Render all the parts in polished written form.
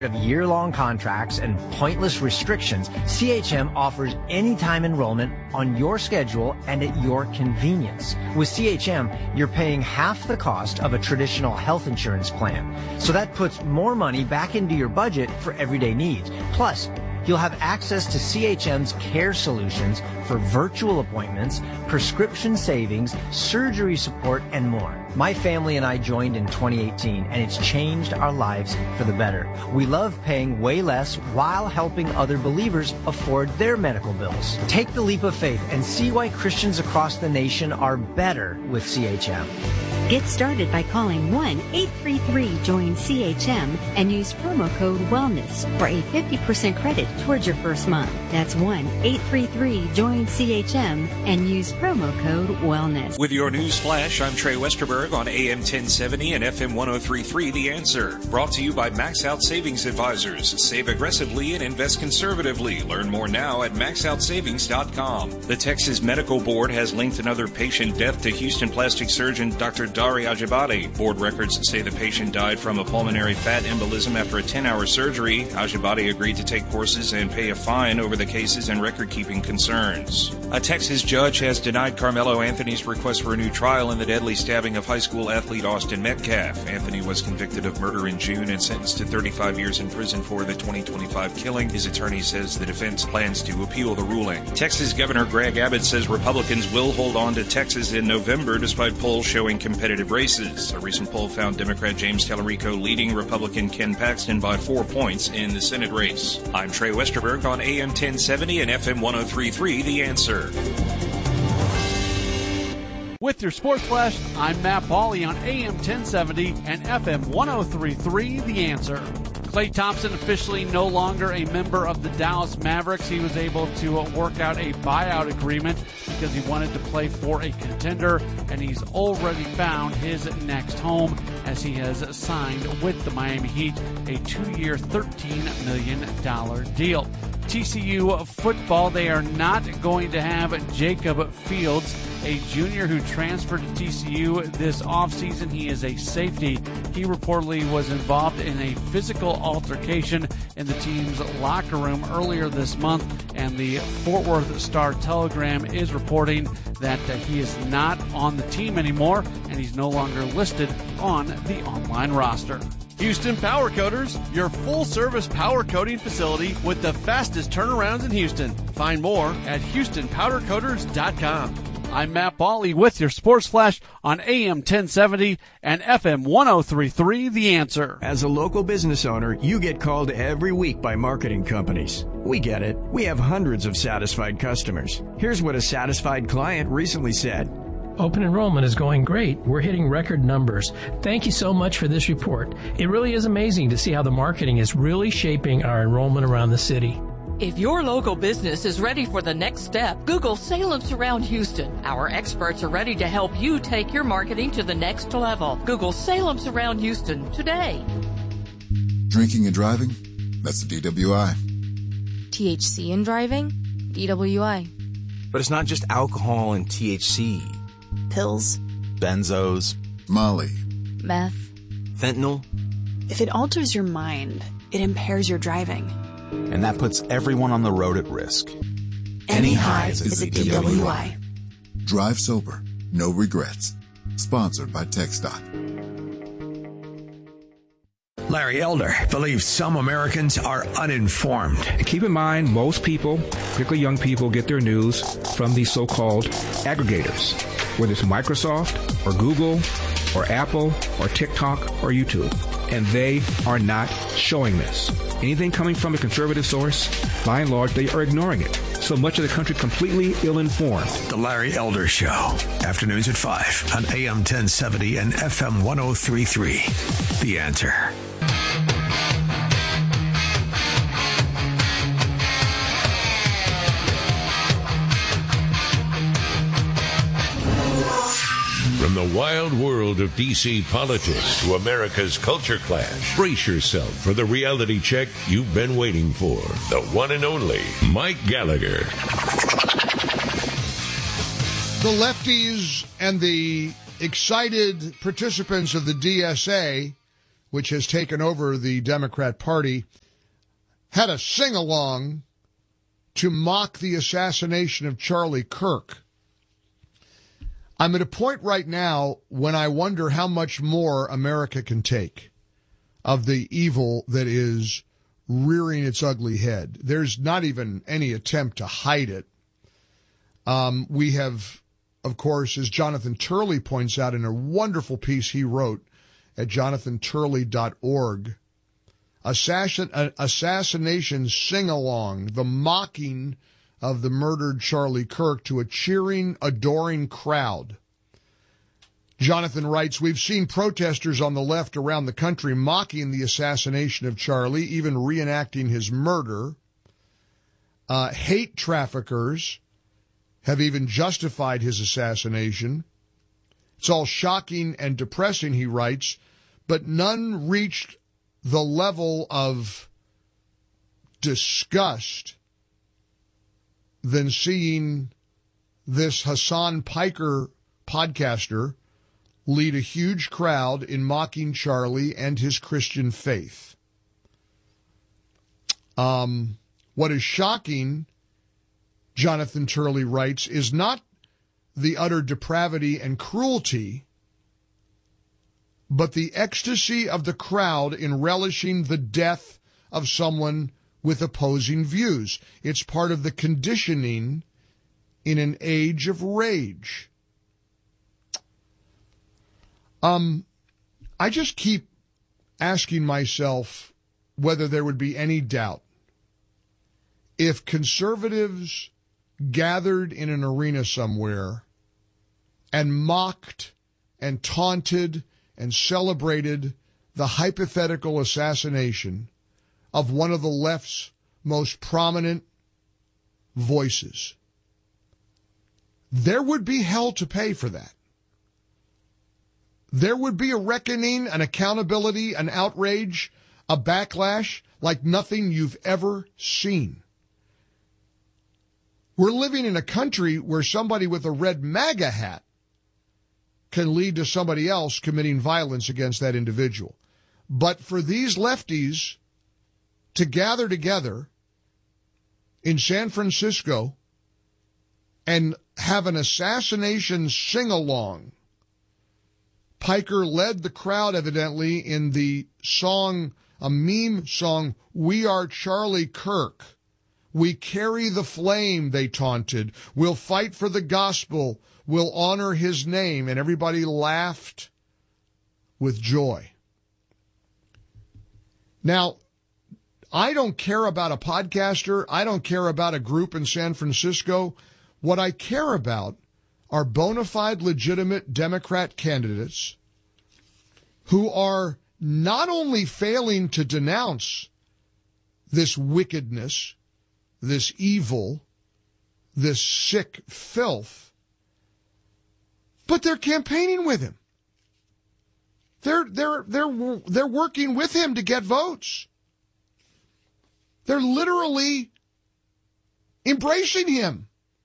Of year-long contracts and pointless restrictions, CHM offers anytime enrollment on your schedule and at your convenience. With CHM, you're paying half the cost of a traditional health insurance plan. So that puts more money back into your budget for everyday needs. Plus, you'll have access to CHM's care solutions for virtual appointments, prescription savings, surgery support, and more. My family and I joined in 2018, and it's changed our lives for the better. We love paying way less while helping other believers afford their medical bills. Take the leap of faith and see why Christians across the nation are better with CHM. Get started by calling 1-833-JOIN-CHM and use promo code WELLNESS for a 50% credit towards your first month. That's 1-833-JOIN-CHM and use promo code WELLNESS. With your news flash, I'm Trey Westerberg on AM 1070 and FM 1033 The Answer. Brought to you by Max Out Savings Advisors. Save aggressively and invest conservatively. Learn more now at maxoutsavings.com. The Texas Medical Board has linked another patient death to Houston plastic surgeon Dr. Dari Ajibade. Board records say the patient died from a pulmonary fat embolism after a 10-hour surgery. Ajibade agreed to take courses and pay a fine over the cases and record-keeping concerns. A Texas judge has denied Carmelo Anthony's request for a new trial in the deadly stabbing of high school athlete Austin Metcalf. Anthony was convicted of murder in June and sentenced to 35 years in prison for the 2025 killing. His attorney says the defense plans to appeal the ruling. Texas Governor Greg Abbott says Republicans will hold on to Texas in November despite polls showing competitive races. A recent poll found Democrat James Tallarico leading Republican Ken Paxton by 4 points in the Senate race. I'm Trey Westerberg on AM 1070 and FM 1033 The Answer. With your Sports Flash, I'm Matt Pauley on AM 1070 and FM 1033 The Answer. Klay Thompson officially no longer a member of the Dallas Mavericks. He was able to work out a buyout agreement because he wanted to play for a contender, and he's already found his next home as he has signed with the Miami Heat a 2-year, $13 million deal. TCU football, they are not going to have Jacob Fields, a junior who transferred to TCU this offseason. He is a safety. He reportedly was involved in a physical altercation in the team's locker room earlier this month, and the Fort Worth Star-Telegram is reporting that he is not on the team anymore, and he's no longer listed on the online roster. Houston Power Coaters, your full-service power coating facility with the fastest turnarounds in Houston. Find more at HoustonPowderCoaters.com. I'm Matt Pauley with your Sports Flash on AM 1070 and FM 1033 The Answer. As a local business owner, you get called every week by marketing companies. We get it. We have hundreds of satisfied customers. Here's what a satisfied client recently said. Open enrollment is going great. We're hitting record numbers. Thank you so much for this report. It really is amazing to see how the marketing is really shaping our enrollment around the city. If your local business is ready for the next step, Google Salem Surround Houston. Our experts are ready to help you take your marketing to the next level. Google Salem Surround Houston today. Drinking and driving? That's the DWI. THC in driving? DWI. But it's not just alcohol and THC. Pills. Benzos. Molly. Meth. Fentanyl. If it alters your mind, it impairs your driving. And that puts everyone on the road at risk. Any highs is a DWI. Drive sober. No regrets. Sponsored by TxDOT. Larry Elder believes some Americans are uninformed. Keep in mind, most people, particularly young people, get their news from these so-called aggregators, whether it's Microsoft or Google or Apple or TikTok or YouTube. And they are not showing this. Anything coming from a conservative source, by and large, they are ignoring it. So much of the country completely ill-informed. The Larry Elder Show, afternoons at 5 on AM 1070 and FM 1033. The Answer. From the wild world of D.C. politics to America's culture clash, brace yourself for the reality check you've been waiting for. The one and only Mike Gallagher. The lefties and the excited participants of the DSA which has taken over the Democrat Party, had a sing-along to mock the assassination of Charlie Kirk. I'm at a point right now when I wonder how much more America can take of the evil that is rearing its ugly head. There's not even any attempt to hide it. We have, of course, as Jonathan Turley points out in a wonderful piece he wrote at jonathanturley.org, assassination sing-along, the mocking of the murdered Charlie Kirk to a cheering, adoring crowd. Jonathan writes, we've seen protesters on the left around the country mocking the assassination of Charlie, even reenacting his murder. Hate traffickers have even justified his assassination. It's all shocking and depressing, he writes, but none reached the level of disgust than seeing this Hassan Piker podcaster lead a huge crowd in mocking Charlie and his Christian faith. What is shocking, Jonathan Turley writes, is not the utter depravity and cruelty, but the ecstasy of the crowd in relishing the death of someone with opposing views. It's part of the conditioning in an age of rage. I just keep asking myself whether there would be any doubt if conservatives gathered in an arena somewhere and mocked and taunted and celebrated the hypothetical assassination of one of the left's most prominent voices. There would be hell to pay for that. There would be a reckoning, an accountability, an outrage, a backlash like nothing you've ever seen. We're living in a country where somebody with a red MAGA hat can lead to somebody else committing violence against that individual. But for these lefties to gather together in San Francisco and have an assassination sing-along, Piker led the crowd, evidently, in the song, a meme song, "We Are Charlie Kirk. We carry the flame," they taunted. "We'll fight for the gospel. We'll honor his name." And everybody laughed with joy. Now, I don't care about a podcaster. I don't care about a group in San Francisco. What I care about are bona fide, legitimate Democrat candidates who are not only failing to denounce this wickedness, this evil, this sick filth, but they're campaigning with him. They're working with him to get votes. They're literally embracing him.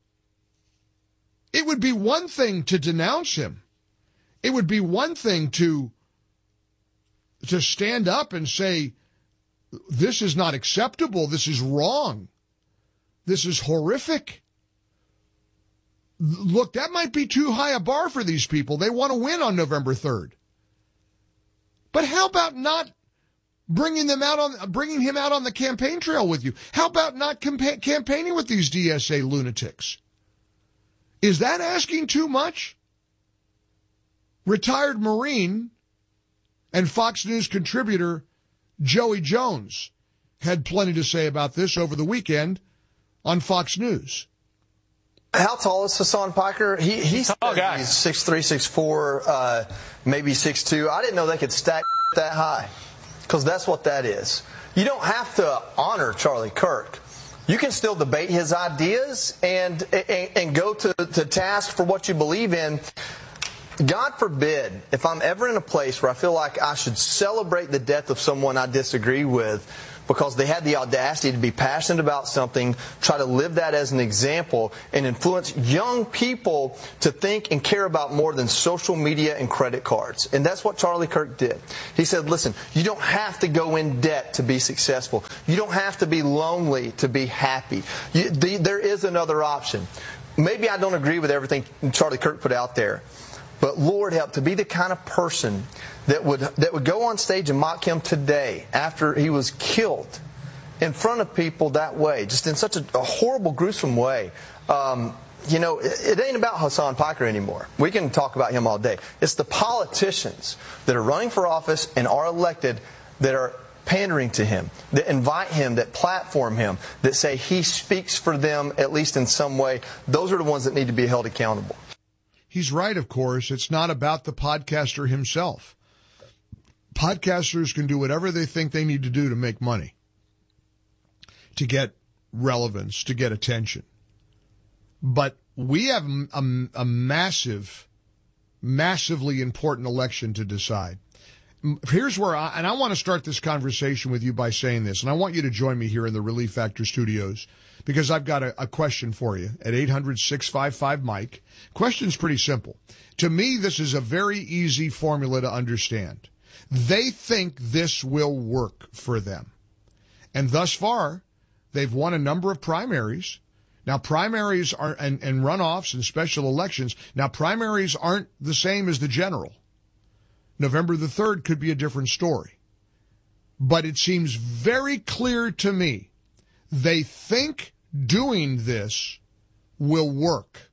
It would be one thing to denounce him. It would be one thing to stand up and say, this is not acceptable, this is wrong, this is horrific. Look, that might be too high a bar for these people. They want to win on November 3rd. But how about not bringing him out on the campaign trail with you? How about not campaigning with these DSA lunatics? Is that asking too much? Retired Marine and Fox News contributor Joey Jones had plenty to say about this over the weekend on Fox News. How tall is Hassan Piker? He's tall guy. He's 6'3", 6'4", maybe 6'2". I didn't know they could stack that high, because that's what that is. You don't have to honor Charlie Kirk. You can still debate his ideas and go to task for what you believe in. God forbid, if I'm ever in a place where I feel like I should celebrate the death of someone I disagree with, because they had the audacity to be passionate about something, try to live that as an example, and influence young people to think and care about more than social media and credit cards. And that's what Charlie Kirk did. He said, listen, you don't have to go in debt to be successful. You don't have to be lonely to be happy. There is another option. Maybe I don't agree with everything Charlie Kirk put out there, but Lord help to be the kind of person that would go on stage and mock him today after he was killed in front of people that way, just in such a horrible, gruesome way. It ain't about Hasan Piker anymore. We can talk about him all day. It's the politicians that are running for office and are elected that are pandering to him, that invite him, that platform him, that say he speaks for them, at least in some way. Those are the ones that need to be held accountable. He's right, of course. It's not about the podcaster himself. Podcasters can do whatever they think they need to do to make money, to get relevance, to get attention. But we have a massively important election to decide. Here's where I want to start this conversation with you by saying this, and I want you to join me here in the Relief Factor studios, because I've got a question for you at 800-655-MIKE. Question's pretty simple. To me, this is a very easy formula to understand. They think this will work for them. And thus far, they've won a number of primaries. Now, primaries are and runoffs and special elections. Now, primaries aren't the same as the general. November the 3rd could be a different story. But it seems very clear to me they think doing this will work.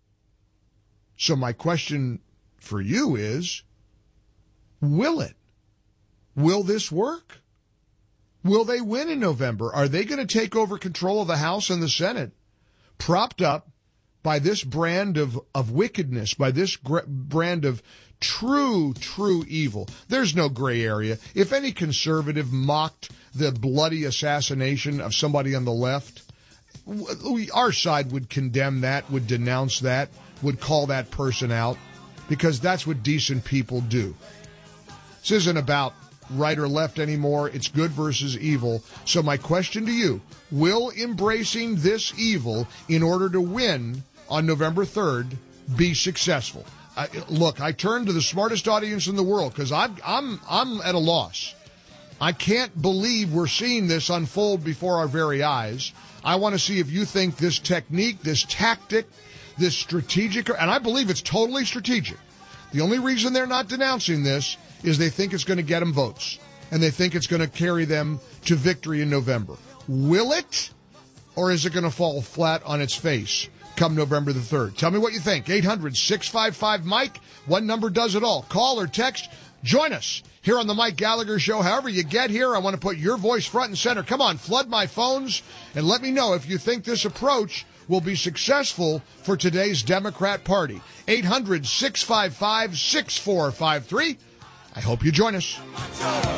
So my question for you is, will it? Will this work? Will they win in November? Are they going to take over control of the House and the Senate, propped up by this brand of wickedness, by this brand of true evil? There's no gray area. If any conservative mocked the bloody assassination of somebody on the left, our side would condemn that, would denounce that, would call that person out, because that's what decent people do. This isn't about right or left anymore. It's good versus evil. So my question to you, will embracing this evil in order to win on November 3rd be successful? Look, I turn to the smartest audience in the world because I'm at a loss. I can't believe we're seeing this unfold before our very eyes. I want to see if you think this technique, this tactic, this strategic, and I believe it's totally strategic. The only reason they're not denouncing this is they think it's going to get them votes, and they think it's going to carry them to victory in November. Will it, or is it going to fall flat on its face come November the 3rd? Tell me what you think. 800-655-MIKE. One number does it all. Call or text. Join us here on the Mike Gallagher Show. However you get here, I want to put your voice front and center. Come on, flood my phones and let me know if you think this approach will be successful for today's Democrat Party. 800-655-6453. I hope you join us.